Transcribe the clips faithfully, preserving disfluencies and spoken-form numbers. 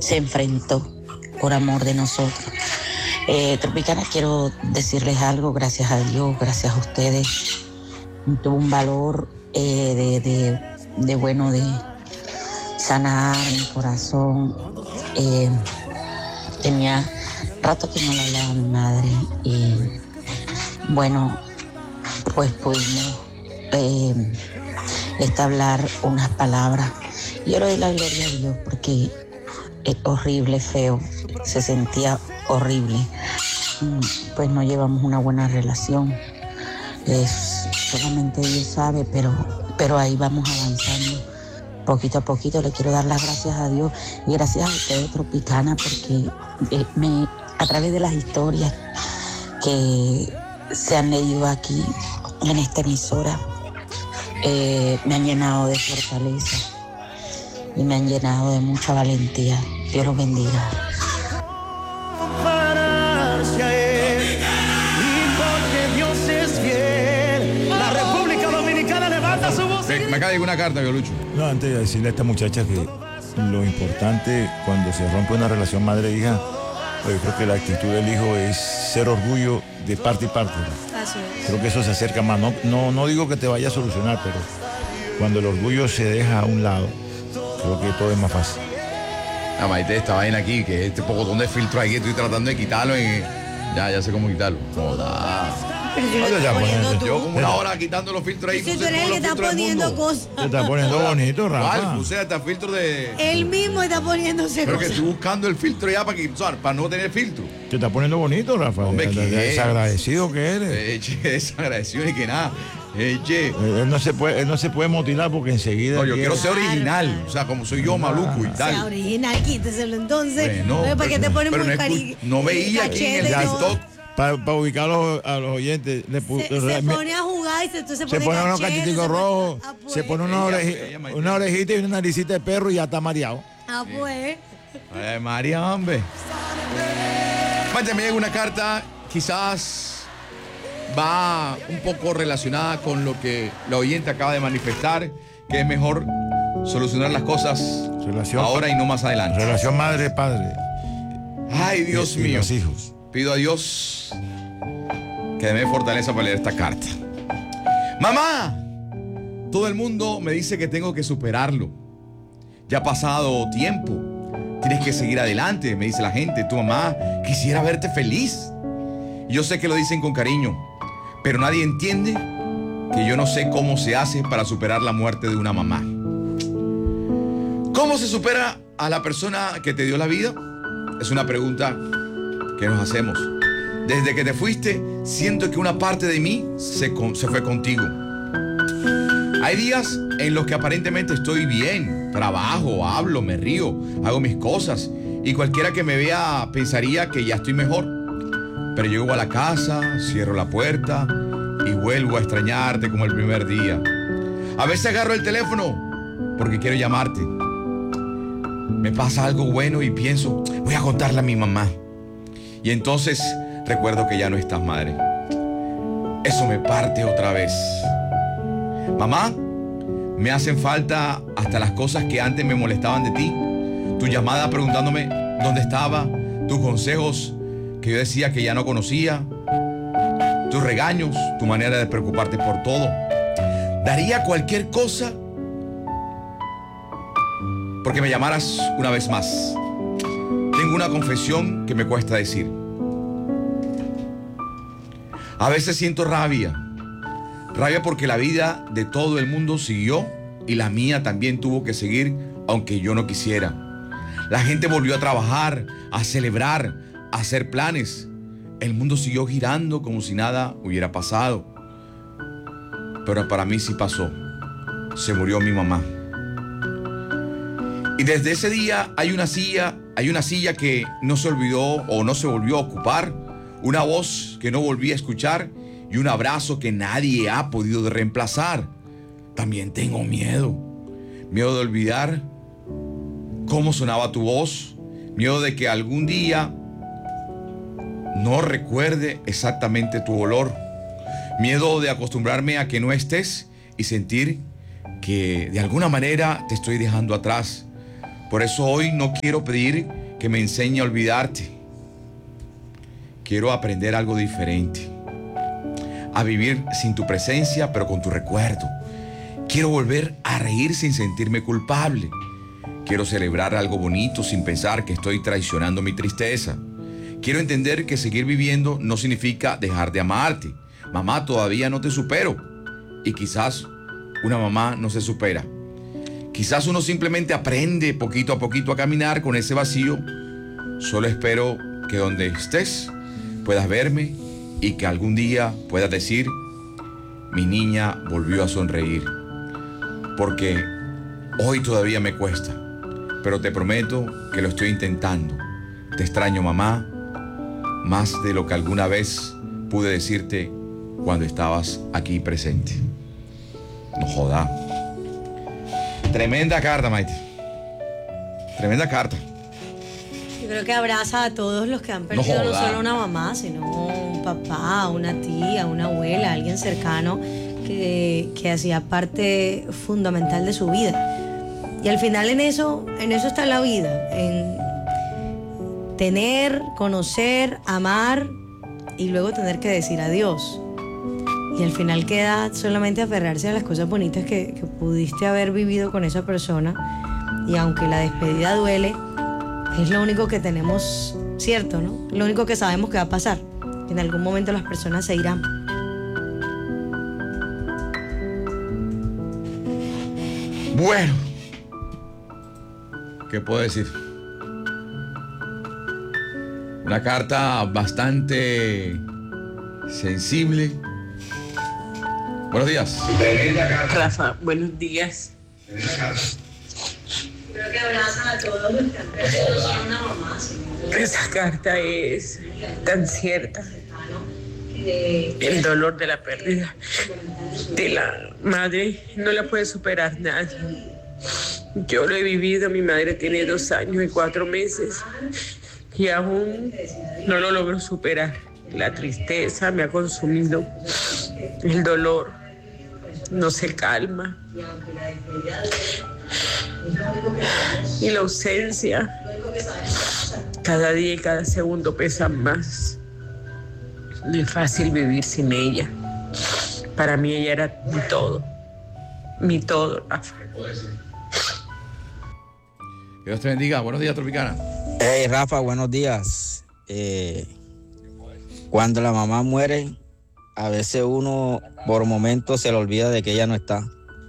se enfrentó por amor de nosotros. Eh, Tropicana, quiero decirles algo, gracias a Dios, gracias a ustedes. Tuvo un valor eh, de, de, de, bueno, de sanar mi corazón. Eh, tenía rato que no le hablaba a mi madre y bueno, pues pudimos eh, establecer unas palabras. Yo le doy la gloria a Dios porque es horrible, feo, se sentía horrible. Pues no llevamos una buena relación. Es, solamente Dios sabe, pero, pero ahí vamos avanzando. Poquito a poquito le quiero dar las gracias a Dios y gracias a ustedes, Tropicana, porque eh, me, a través de las historias que se han leído aquí en esta emisora, eh, me han llenado de fortaleza y me han llenado de mucha valentía. Dios los bendiga. Me, me acaba de llegar una carta, Violucho. No, antes de decirle a esta muchacha que lo importante cuando se rompe una relación madre-hija, pues yo creo que la actitud del hijo es ser orgullo de parte y parte. Así es. Creo que eso se acerca más. No, no, no digo que te vaya a solucionar, pero cuando el orgullo se deja a un lado, creo que todo es más fácil. La maite esta vaina aquí, que este pocotón de filtro ahí que estoy tratando de quitarlo y ya, ya sé cómo quitarlo. Joda. Pero yo, Oye, ya, poniendo pues, tú. Yo como una hora quitando los filtros ahí. Si tú puse eres todos el que los está filtros del poniendo mundo. cosas. Te está poniendo bonito, Rafa. ¿Cuál? Puse hasta filtro de... Él mismo está poniéndose Pero que cosas. estoy buscando el filtro ya para que, o sea, para no tener filtro. Te está poniendo bonito, Rafa. Hombre, ¿qué? Desagradecido que eres. Eche, desagradecido y que nada. Eche. Él no se puede, él no se puede motilar porque enseguida. No, yo quiere- quiero ser original. O sea, como soy yo, maluco y Sea tal. original, quíteselo entonces. Bueno, Oye, ¿para qué te pero- pones pero muy no cari... escu- no veía aquí en el cachete, no? TikTok. Para ubicar a los, a los oyentes. Le pu- Se, se re- me- pone a jugar y se, entonces se pone pone unos cachete, cacheticos se pone- rojos, Ah, pues. se pone una, Ella- oreji- ella, Maite. una orejita y una naricita de perro y ya está mareado. Ah, pues. Ay, María, hombre. Maite, me llega una carta, quizás va un poco relacionada con lo que la oyente acaba de manifestar, que es mejor solucionar las cosas Relación- ahora y no más adelante. Relación madre-padre. Ay, Dios y, y mío. los hijos. Pido a Dios que me dé fortaleza para leer esta carta. Mamá, todo el mundo me dice que tengo que superarlo. Ya ha pasado tiempo. Tienes que seguir adelante, me dice la gente. Tu mamá quisiera verte feliz. Y yo sé que lo dicen con cariño, pero nadie entiende que yo no sé cómo se hace para superar la muerte de una mamá. ¿Cómo se supera a la persona que te dio la vida? Es una pregunta que nos hacemos. Desde que te fuiste, siento que una parte de mí se, con- se fue contigo. Hay días en los que aparentemente estoy bien, trabajo, hablo, me río, hago mis cosas y cualquiera que me vea pensaría que ya estoy mejor. Pero llego a la casa, cierro la puerta y vuelvo a extrañarte como el primer día. A veces agarro el teléfono porque quiero llamarte. Me pasa algo bueno y pienso, voy a contarle a mi mamá. Y entonces recuerdo que ya no estás, madre. Eso me parte otra vez. Mamá, me hacen falta hasta las cosas que antes me molestaban de ti. Tu llamada preguntándome dónde estaba, tus consejos que yo decía que ya no conocía, tus regaños, tu manera de preocuparte por todo. Daría cualquier cosa porque me llamaras una vez más. Tengo una confesión que me cuesta decir. A veces siento rabia. Rabia porque la vida de todo el mundo siguió y la mía también tuvo que seguir, aunque yo no quisiera. La gente volvió a trabajar, a celebrar, a hacer planes. El mundo siguió girando como si nada hubiera pasado. Pero para mí sí pasó. Se murió mi mamá. Y desde ese día hay una silla, hay una silla que no se olvidó o no se volvió a ocupar, una voz que no volví a escuchar y un abrazo que nadie ha podido reemplazar. También tengo miedo. Miedo de olvidar cómo sonaba tu voz. Miedo de que algún día no recuerde exactamente tu olor. Miedo de acostumbrarme a que no estés y sentir que de alguna manera te estoy dejando atrás. Por eso hoy no quiero pedir que me enseñe a olvidarte. Quiero aprender algo diferente. A vivir sin tu presencia, pero con tu recuerdo. Quiero volver a reír sin sentirme culpable. Quiero celebrar algo bonito sin pensar que estoy traicionando mi tristeza. Quiero entender que seguir viviendo no significa dejar de amarte. Mamá, todavía no te supero. Y quizás una mamá no se supera. Quizás uno simplemente aprende poquito a poquito a caminar con ese vacío. Solo espero que donde estés puedas verme y que algún día puedas decir: mi niña volvió a sonreír. Porque hoy todavía me cuesta, pero te prometo que lo estoy intentando. Te extraño, mamá, más de lo que alguna vez pude decirte cuando estabas aquí presente. No joda. Tremenda carta, Maite. Tremenda carta. Yo creo que abraza a todos los que han perdido no, no solo una mamá, sino un papá, una tía, una abuela, alguien cercano que, que hacía parte fundamental de su vida. Y al final en eso, en eso está la vida, en tener, conocer, amar y luego tener que decir adiós. Y al final queda solamente aferrarse a las cosas bonitas que, que pudiste haber vivido con esa persona. Y aunque la despedida duele, es lo único que tenemos cierto, ¿no? Lo único que sabemos que va a pasar. En algún momento las personas se irán. Bueno, ¿qué puedo decir? Una carta bastante sensible. Buenos días. Rafa, buenos días. Creo que abrazan a todos los que han perdido no solo una mamá, sino esa carta es tan cierta. El dolor de la pérdida de la madre no la puede superar nadie. Yo lo he vivido, mi madre tiene dos años y cuatro meses y aún no lo logro superar. La tristeza me ha consumido, el dolor no se calma. Y la ausencia, cada día y cada segundo pesan más. No es fácil vivir sin ella. Para mí ella era mi todo, mi todo, Rafa. Que Dios te bendiga. Buenos días, Tropicana. Hey, Rafa, buenos días. Eh, cuando la mamá muere, a veces uno por momentos se le olvida de que ella no está.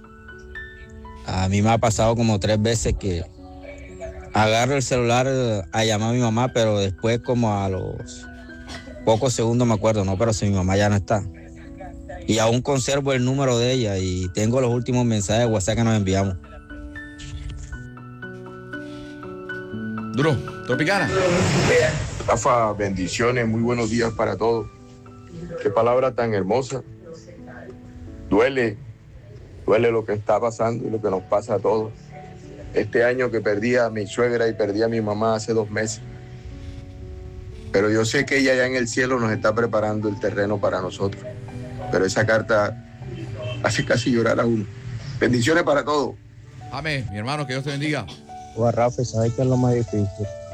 A mí me ha pasado como tres veces que agarro el celular a llamar a mi mamá, pero después como a los pocos segundos me acuerdo, no, pero si mi mamá ya no está. Y aún conservo el número de ella y tengo los últimos mensajes de WhatsApp que nos enviamos. Duro, Tropicana. Rafa, bendiciones, muy buenos días para todos. Qué palabra tan hermosa. Duele, duele lo que está pasando y lo que nos pasa a todos. Este año que perdí a mi suegra y perdí a mi mamá hace dos meses. Pero yo sé que ella ya en el cielo nos está preparando el terreno para nosotros. Pero esa carta hace casi llorar a uno. Bendiciones para todos. Amén, mi hermano, que Dios te bendiga. Hola, Rafa, ¿sabes qué es lo más difícil?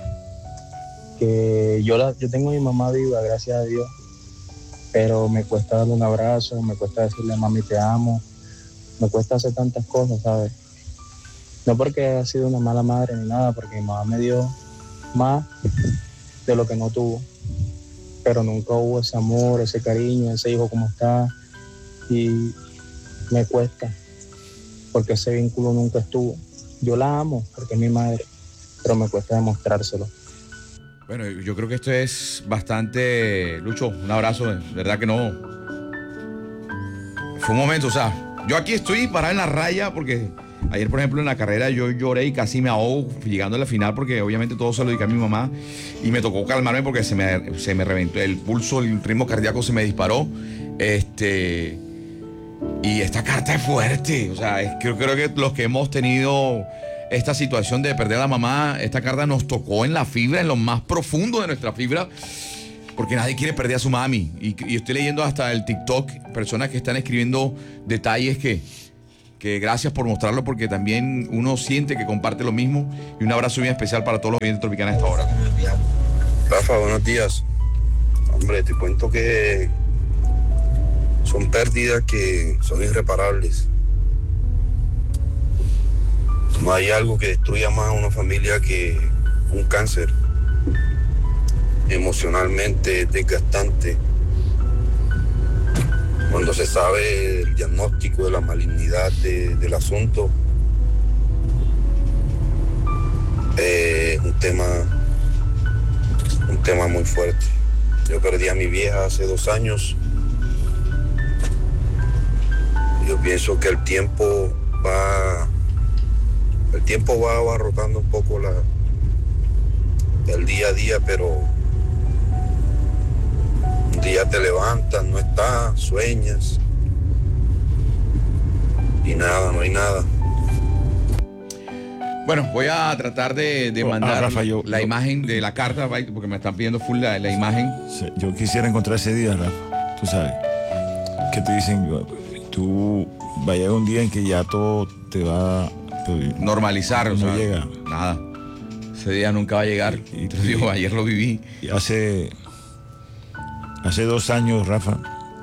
Que yo, la, yo tengo a mi mamá viva, gracias a Dios, pero me cuesta darle un abrazo, me cuesta decirle, mami, te amo, me cuesta hacer tantas cosas, ¿sabes? No porque haya sido una mala madre ni nada, porque mi mamá me dio más de lo que no tuvo, pero nunca hubo ese amor, ese cariño, ese hijo como está, y me cuesta, porque ese vínculo nunca estuvo. Yo la amo porque es mi madre, pero me cuesta demostrárselo. Bueno, yo creo que esto es bastante... Lucho, un abrazo, de verdad que no... Fue un momento, o sea, yo aquí estoy parado en la raya porque ayer, por ejemplo, en la carrera yo lloré y casi me ahogo llegando a la final porque obviamente todo se lo dediqué a mi mamá y me tocó calmarme porque se me, se me reventó el pulso, el ritmo cardíaco se me disparó. Este... Y esta carta es fuerte, o sea, es, creo, creo que los que hemos tenido esta situación de perder a la mamá, esta carta nos tocó en la fibra, en lo más profundo de nuestra fibra, porque nadie quiere perder a su mami. Y, y estoy leyendo hasta el TikTok, personas que están escribiendo detalles que, que gracias por mostrarlo, porque también uno siente que comparte lo mismo. Y un abrazo bien especial para todos los oyentes Tropicana a esta hora. Rafa, buenos días. Hombre, te cuento que son pérdidas que son irreparables. No hay algo que destruya más a una familia que un cáncer. Emocionalmente desgastante. Cuando se sabe el diagnóstico de la malignidad de, del asunto, es eh, un tema, un tema muy fuerte. Yo perdí a mi vieja hace dos años. Yo pienso que el tiempo va, el tiempo va abarrotando un poco la, el día a día, pero un día te levantas, no estás, sueñas y nada, no hay nada. Bueno, voy a tratar de, de mandar ah, Rafa, yo, la yo, imagen de la carta, porque me están pidiendo full la, la imagen. Yo quisiera encontrar ese día, Rafa, tú sabes, que te dicen, tú va a llegar un día en que ya todo te va a normalizar, no o sea, llega. Nada. Ese día nunca va a llegar. Y, y te digo, ayer lo viví. Y hace, hace dos años, Rafa,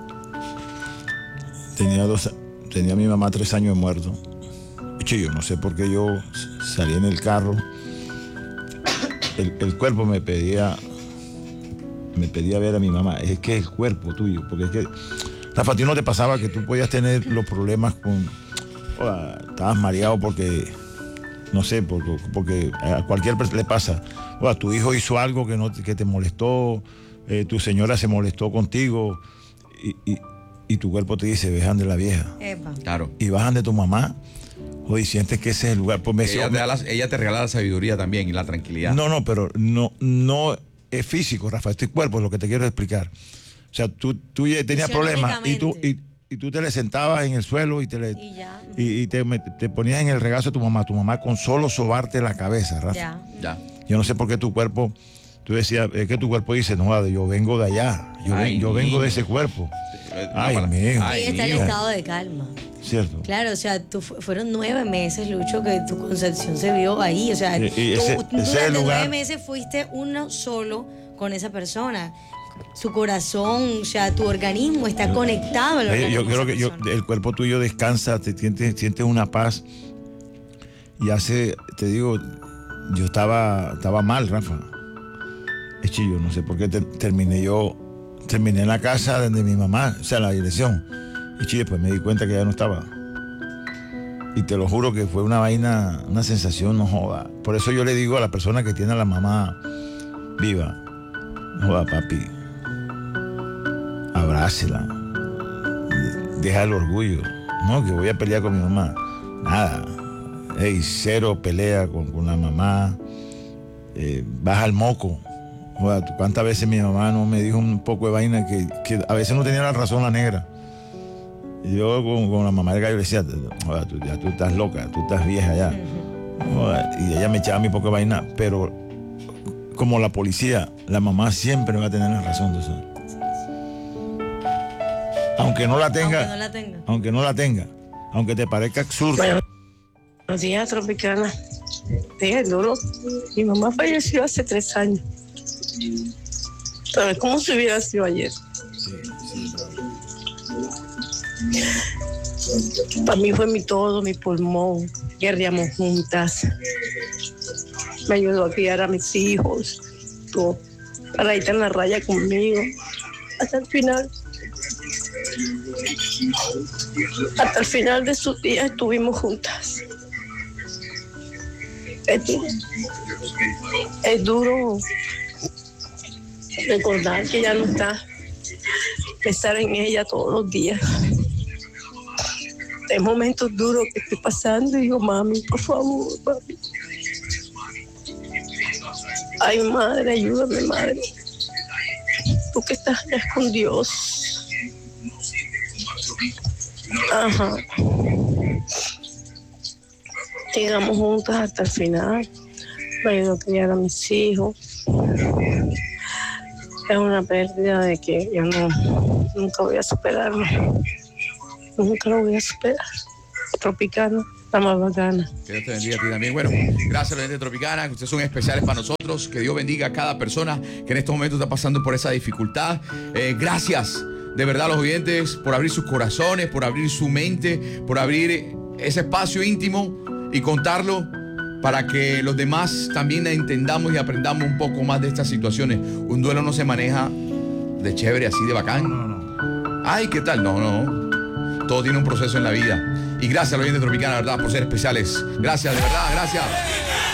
tenía dos, tenía mi mamá tres años de muerto. Yo no sé por qué yo salí en el carro. El, el cuerpo me pedía, me pedía ver a mi mamá. Es que el cuerpo tuyo, porque es que, Rafa, ¿a ti no te pasaba que tú podías tener los problemas con, o, estabas mareado porque, no sé, porque, porque a cualquier persona le pasa, o, a tu hijo hizo algo que, no, que te molestó, eh, tu señora se molestó contigo y, y, y tu cuerpo te dice, bajan de la vieja. Epa. Claro. Y bajan de tu mamá. Oye, sientes que ese es el lugar. Pues me ella, te da la, ella te regala la sabiduría también y la tranquilidad. No, no, pero no, no es físico, Rafa, este cuerpo es lo que te quiero explicar. O sea, tú, tú tenías problemas y tú, y, y tú te le sentabas en el suelo y te, le, y, ya. y, y te, te ponías en el regazo de tu mamá. Tu mamá con solo sobarte la cabeza, Rafa. Ya. Ya. Yo no sé por qué tu cuerpo, tú decías, es que tu cuerpo dice, no, yo vengo de allá, yo, Ay, ven, yo vengo de ese cuerpo. Ay, para, mijo. Ahí está el estado de calma. Cierto. Claro, o sea, tú, fueron nueve meses, Lucho, que tu concepción se vio ahí. O sea, y, y tú ese, durante ese lugar, nueve meses fuiste uno solo con esa persona. Su corazón, o sea, tu organismo está conectado. Al yo, yo creo que yo, el cuerpo tuyo descansa, te sientes, sientes una paz. Y hace, te digo, yo estaba, estaba mal, Rafa. Es chillo, no sé por qué te, terminé yo, terminé en la casa de mi mamá, o sea, en la dirección. Y después me di cuenta que ya no estaba. Y te lo juro que fue una vaina, una sensación, no joda. Por eso yo le digo a la persona que tiene a la mamá viva, no joda, papi, abrácela, deja el orgullo. No, que voy a pelear con mi mamá. Nada. Hey, cero pelea con, con la mamá. Eh, baja el moco. Joda, ¿cuántas veces mi mamá no me dijo un poco de vaina que, que a veces no tenía la razón la negra? Yo con, con la mamá del gallo le decía, joder, tú, ya tú estás loca, tú estás vieja ya. Joder, y ella me echaba mi poca vaina, pero como la policía, la mamá siempre va a tener la razón de eso. Aunque no la tenga, aunque no la tenga, aunque no la tenga, aunque te parezca absurdo. Bueno, buenos días, Tropicana. Sí, es duro. Mi mamá falleció hace tres años. ¿Sabes cómo se hubiera sido ayer? Sí, sí, Para mí fue mi todo, mi pulmón. Guerreamos juntas. Me ayudó a criar a mis hijos. Todo. Para ir en la raya conmigo. Hasta el final. Hasta el final de sus días estuvimos juntas. Es duro. Es duro recordar que ya no está. Pensar en ella todos los días. Hay momentos duros que estoy pasando y digo, mami, por favor, mami. Ay, madre, ayúdame, madre. Tú que estás allá con Dios. Ajá. Llegamos juntas hasta el final. Me ayudó a criar a mis hijos. Es una pérdida de que yo no, nunca voy a superarlo. Nunca lo voy a superar. Tropicana, la más bacana. Que Dios te bendiga a ti también. Bueno, gracias a la gente tropicana, que ustedes son especiales para nosotros. Que Dios bendiga a cada persona que en estos momentos está pasando por esa dificultad. Eh, gracias, de verdad, a los oyentes, por abrir sus corazones, por abrir su mente, por abrir ese espacio íntimo y contarlo para que los demás también entendamos y aprendamos un poco más de estas situaciones. Un duelo no se maneja de chévere, así de bacán. Ay, ¿qué tal? No, no. Todo tiene un proceso en la vida. Y gracias a los oyentes tropicana, ¿verdad? Por ser especiales. Gracias, de verdad, gracias.